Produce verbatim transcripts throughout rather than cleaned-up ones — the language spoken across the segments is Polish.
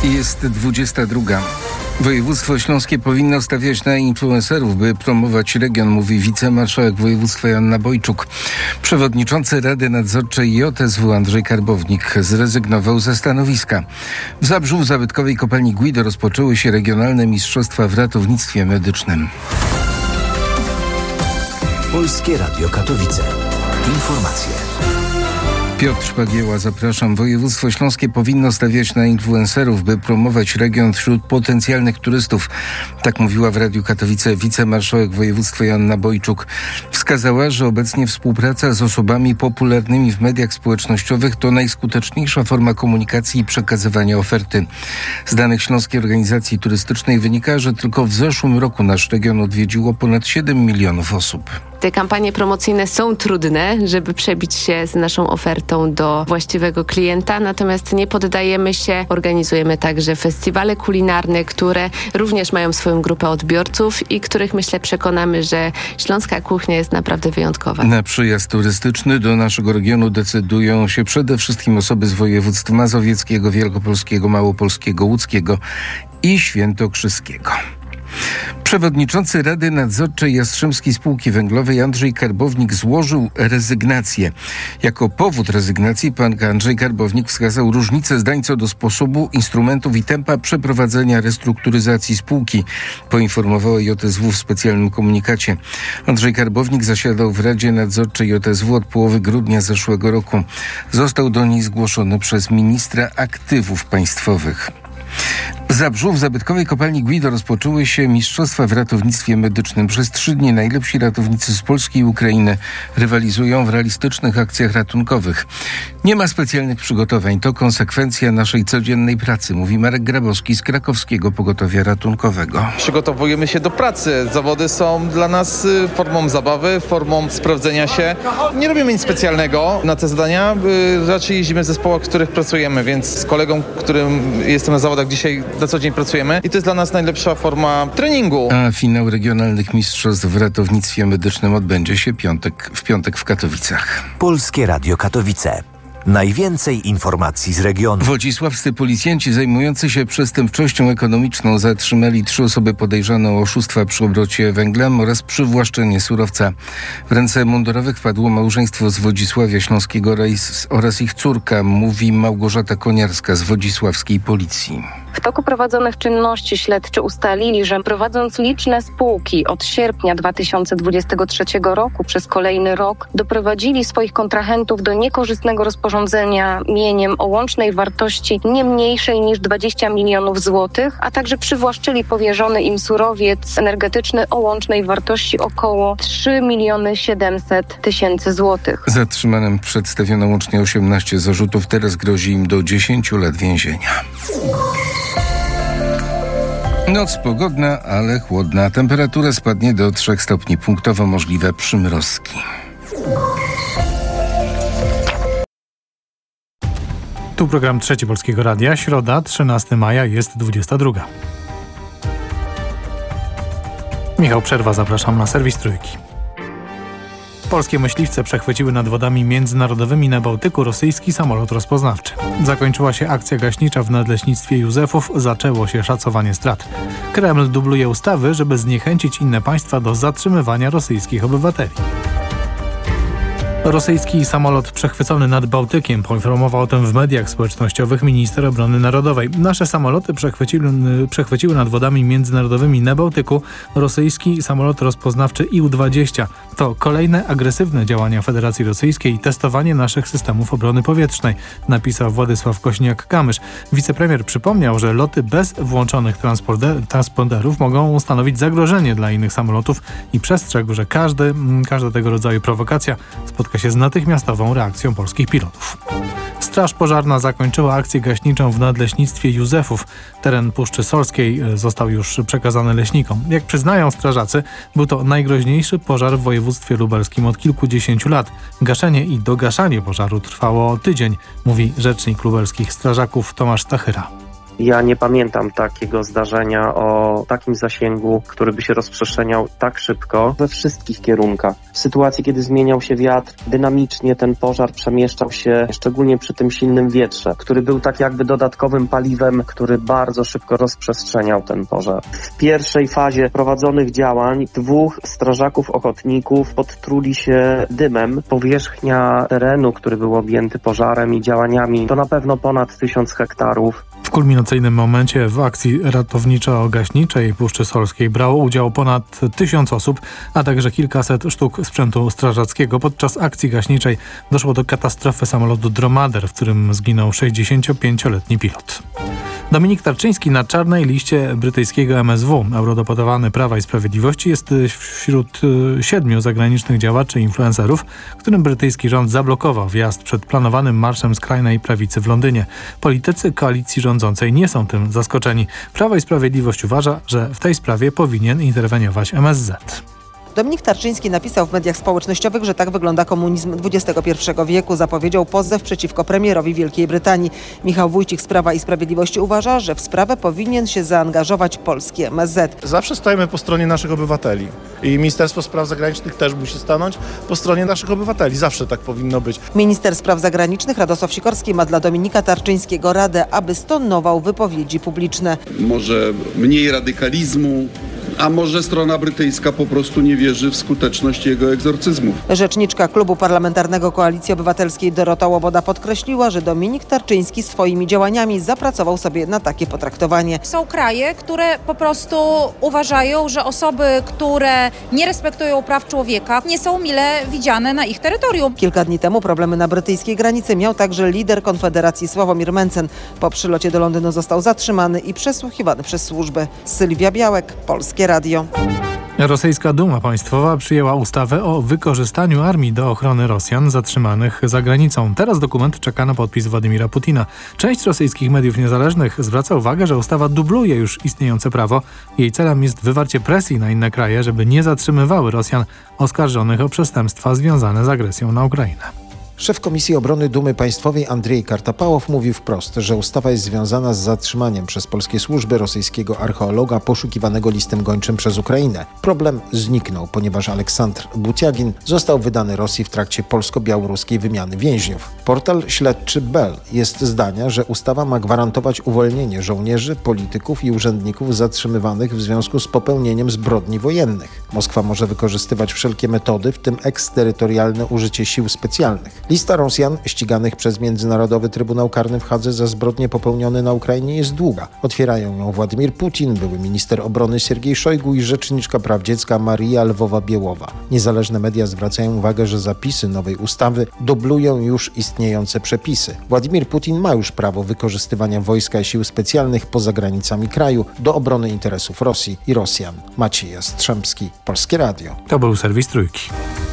Jest dwudziesta druga. Województwo śląskie powinno stawiać na influencerów, by promować region, mówi wicemarszałek województwa Joanna Bojczuk. Przewodniczący Rady Nadzorczej J S W Andrzej Karbownik zrezygnował ze stanowiska. W Zabrzu w zabytkowej kopalni Guido rozpoczęły się regionalne mistrzostwa w ratownictwie medycznym. Polskie Radio Katowice. Informacje. Piotr Szpagieła, zapraszam. Województwo śląskie powinno stawiać na influencerów, by promować region wśród potencjalnych turystów. Tak mówiła w Radiu Katowice wicemarszałek województwa Joanna Bojczuk. Wskazała, że obecnie współpraca z osobami popularnymi w mediach społecznościowych to najskuteczniejsza forma komunikacji i przekazywania oferty. Z danych Śląskiej Organizacji Turystycznej wynika, że tylko w zeszłym roku nasz region odwiedziło ponad siedem milionów osób. Te kampanie promocyjne są trudne, żeby przebić się z naszą ofertą do właściwego klienta, natomiast nie poddajemy się. Organizujemy także festiwale kulinarne, które również mają swoją grupę odbiorców i których, myślę, przekonamy, że śląska kuchnia jest naprawdę wyjątkowa. Na przyjazd turystyczny do naszego regionu decydują się przede wszystkim osoby z województw mazowieckiego, wielkopolskiego, małopolskiego, łódzkiego i świętokrzyskiego. Przewodniczący Rady Nadzorczej Jastrzębskiej Spółki Węglowej Andrzej Karbownik złożył rezygnację. Jako powód rezygnacji pan Andrzej Karbownik wskazał różnice zdań co do sposobu, instrumentów i tempa przeprowadzenia restrukturyzacji spółki, poinformowała J S W w specjalnym komunikacie. Andrzej Karbownik zasiadał w Radzie Nadzorczej J S W od połowy grudnia zeszłego roku. Został do niej zgłoszony przez ministra aktywów państwowych. W Zabrzu w zabytkowej kopalni Guido rozpoczęły się mistrzostwa w ratownictwie medycznym. Przez trzy dni najlepsi ratownicy z Polski i Ukrainy rywalizują w realistycznych akcjach ratunkowych. Nie ma specjalnych przygotowań, to konsekwencja naszej codziennej pracy, mówi Marek Grabowski z Krakowskiego Pogotowia Ratunkowego. Przygotowujemy się do pracy. Zawody są dla nas formą zabawy, formą sprawdzenia się. Nie robimy nic specjalnego na te zadania. Raczej jeździmy w zespołach, w których pracujemy, więc z kolegą, którym jestem na zawodach dzisiaj na co dzień pracujemy i to jest dla nas najlepsza forma treningu. A finał regionalnych mistrzostw w ratownictwie medycznym odbędzie się piątek, w piątek w Katowicach. Polskie Radio Katowice. Najwięcej informacji z regionu. Wodzisławscy policjanci zajmujący się przestępczością ekonomiczną zatrzymali trzy osoby podejrzane o oszustwa przy obrocie węglem oraz przywłaszczenie surowca. W ręce mundurowych wpadło małżeństwo z Wodzisławia Śląskiego oraz ich córka, mówi Małgorzata Koniarska z wodzisławskiej policji. W toku prowadzonych czynności śledczy ustalili, że prowadząc liczne spółki od sierpnia dwa tysiące dwudziestego trzeciego roku przez kolejny rok doprowadzili swoich kontrahentów do niekorzystnego rozporządzenia mieniem o łącznej wartości nie mniejszej niż dwadzieścia milionów złotych, a także przywłaszczyli powierzony im surowiec energetyczny o łącznej wartości około trzy miliony siedemset tysięcy złotych. Zatrzymanym przedstawiono łącznie osiemnaście zarzutów, teraz grozi im do dziesięciu lat więzienia. Noc pogodna, ale chłodna. Temperatura spadnie do trzech stopni. Punktowo możliwe przymrozki. Tu program Trzeci Polskiego Radia. Środa, trzynastego maja, jest dwudziesta druga. Michał Przerwa, zapraszam na serwis Trójki. Polskie myśliwce przechwyciły nad wodami międzynarodowymi na Bałtyku rosyjski samolot rozpoznawczy. Zakończyła się akcja gaśnicza w nadleśnictwie Józefów, zaczęło się szacowanie strat. Kreml dubluje ustawy, żeby zniechęcić inne państwa do zatrzymywania rosyjskich obywateli. Rosyjski samolot przechwycony nad Bałtykiem, poinformował o tym w mediach społecznościowych minister obrony narodowej. Nasze samoloty przechwyciły, przechwyciły nad wodami międzynarodowymi na Bałtyku rosyjski samolot rozpoznawczy I U dwadzieścia. To kolejne agresywne działania Federacji Rosyjskiej i testowanie naszych systemów obrony powietrznej, napisał Władysław Kośniak-Kamysz. Wicepremier przypomniał, że loty bez włączonych transponderów mogą stanowić zagrożenie dla innych samolotów i przestrzegł, że każdy, każda tego rodzaju prowokacja spotka się z natychmiastową reakcją polskich pilotów. Straż Pożarna zakończyła akcję gaśniczą w nadleśnictwie Józefów. Teren Puszczy Solskiej został już przekazany leśnikom. Jak przyznają strażacy, był to najgroźniejszy pożar w województwie lubelskim od kilkudziesięciu lat. Gaszenie i dogaszanie pożaru trwało tydzień, mówi rzecznik lubelskich strażaków Tomasz Stachyra. Ja nie pamiętam takiego zdarzenia o takim zasięgu, który by się rozprzestrzeniał tak szybko we wszystkich kierunkach. W sytuacji, kiedy zmieniał się wiatr, dynamicznie ten pożar przemieszczał się, szczególnie przy tym silnym wietrze, który był tak jakby dodatkowym paliwem, który bardzo szybko rozprzestrzeniał ten pożar. W pierwszej fazie prowadzonych działań dwóch strażaków ochotników podtruli się dymem. Powierzchnia terenu, który był objęty pożarem i działaniami, to na pewno ponad tysiąc hektarów. W kulminacyjnym momencie w akcji ratowniczo-gaśniczej Puszczy Solskiej brało udział ponad tysiąc osób, a także kilkaset sztuk sprzętu strażackiego. Podczas akcji gaśniczej doszło do katastrofy samolotu Dromader, w którym zginął sześćdziesięciopięcioletni pilot. Dominik Tarczyński na czarnej liście brytyjskiego M S W. Eurodeputowany Prawa i Sprawiedliwości jest wśród siedmiu zagranicznych działaczy i influencerów, którym brytyjski rząd zablokował wjazd przed planowanym marszem skrajnej prawicy w Londynie. Politycy koalicji rządzącej nie są tym zaskoczeni. Prawo i Sprawiedliwość uważa, że w tej sprawie powinien interweniować M S Z. Dominik Tarczyński napisał w mediach społecznościowych, że tak wygląda komunizm dwudziestego pierwszego wieku. Zapowiedział pozew przeciwko premierowi Wielkiej Brytanii. Michał Wójcik z Prawa i Sprawiedliwości uważa, że w sprawę powinien się zaangażować polski M S Z. Zawsze stajemy po stronie naszych obywateli i Ministerstwo Spraw Zagranicznych też musi stanąć po stronie naszych obywateli. Zawsze tak powinno być. Minister Spraw Zagranicznych Radosław Sikorski ma dla Dominika Tarczyńskiego radę, aby stonował wypowiedzi publiczne. Może mniej radykalizmu, a może strona brytyjska po prostu nie wierzy w skuteczność jego egzorcyzmów. Rzeczniczka Klubu Parlamentarnego Koalicji Obywatelskiej Dorota Łoboda podkreśliła, że Dominik Tarczyński swoimi działaniami zapracował sobie na takie potraktowanie. Są kraje, które po prostu uważają, że osoby, które nie respektują praw człowieka, nie są mile widziane na ich terytorium. Kilka dni temu problemy na brytyjskiej granicy miał także lider Konfederacji Sławomir Mencen. Po przylocie do Londynu został zatrzymany i przesłuchiwany przez służby. Sylwia Białek, Polskie Radio. Rosyjska Duma Państwowa przyjęła ustawę o wykorzystaniu armii do ochrony Rosjan zatrzymanych za granicą. Teraz dokument czeka na podpis Władimira Putina. Część rosyjskich mediów niezależnych zwraca uwagę, że ustawa dubluje już istniejące prawo. Jej celem jest wywarcie presji na inne kraje, żeby nie zatrzymywały Rosjan oskarżonych o przestępstwa związane z agresją na Ukrainę. Szef Komisji Obrony Dumy Państwowej Andrzej Kartapałow mówił wprost, że ustawa jest związana z zatrzymaniem przez polskie służby rosyjskiego archeologa poszukiwanego listem gończym przez Ukrainę. Problem zniknął, ponieważ Aleksandr Butiagin został wydany Rosji w trakcie polsko-białoruskiej wymiany więźniów. Portal śledczy Bell jest zdania, że ustawa ma gwarantować uwolnienie żołnierzy, polityków i urzędników zatrzymywanych w związku z popełnieniem zbrodni wojennych. Moskwa może wykorzystywać wszelkie metody, w tym eksterytorialne użycie sił specjalnych. Lista Rosjan ściganych przez Międzynarodowy Trybunał Karny w Hadze za zbrodnie popełnione na Ukrainie jest długa. Otwierają ją Władimir Putin, były minister obrony Siergiej Szojgu i rzeczniczka praw dziecka Maria Lwowa-Biełowa. Niezależne media zwracają uwagę, że zapisy nowej ustawy dublują już istniejące przepisy. Władimir Putin ma już prawo wykorzystywania wojska i sił specjalnych poza granicami kraju do obrony interesów Rosji i Rosjan. Maciej Jastrzębski, Polskie Radio. To był serwis Trójki.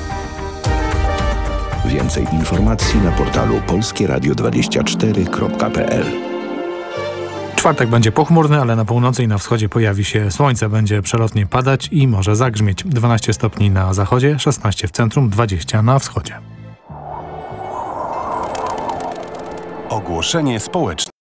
Więcej informacji na portalu polskie radio dwadzieścia cztery kropka p l. Czwartek będzie pochmurny, ale na północy i na wschodzie pojawi się słońce. Będzie przelotnie padać i może zagrzmieć. dwanaście stopni na zachodzie, szesnaście w centrum, dwadzieścia na wschodzie. Ogłoszenie społeczne.